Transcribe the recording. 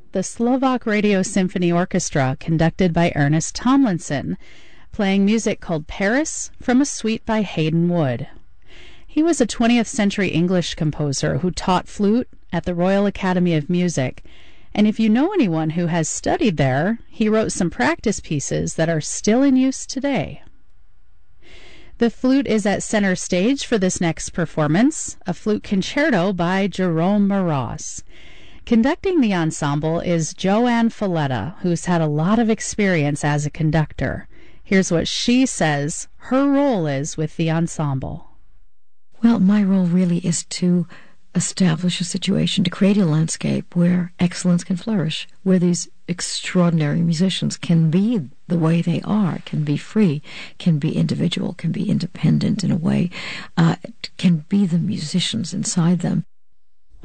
the Slovak Radio Symphony Orchestra, conducted by Ernest Tomlinson, playing music called Paris from a suite by Hayden Wood. He was a 20th century English composer who taught flute at the Royal Academy of Music, and if you know anyone who has studied there, he wrote some practice pieces that are still in use today. The flute is at center stage for this next performance, a flute concerto by Jerome Moroz. Conducting the ensemble is Joanne Falletta, who's had a lot of experience as a conductor. Here's what she says her role is with the ensemble. Well, my role really is to establish a situation, to create a landscape where excellence can flourish, where these extraordinary musicians can be the way they are, can be free, can be individual, can be independent in a way, can be the musicians inside them.